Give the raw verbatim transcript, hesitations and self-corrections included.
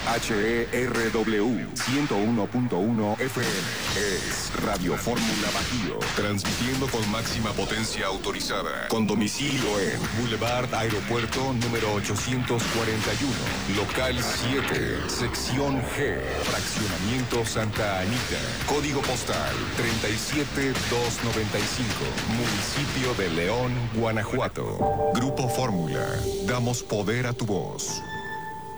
H E R W ciento uno punto uno F M. Es Radio Fórmula Bajío. Transmitiendo con máxima potencia autorizada. Con domicilio en Boulevard Aeropuerto número ochocientos cuarenta y uno. Local siete. Sección G. Fraccionamiento Santa Anita. Código postal treinta y siete mil doscientos noventa y cinco. Municipio de León, Guanajuato. Grupo Fórmula. Damos poder a tu voz.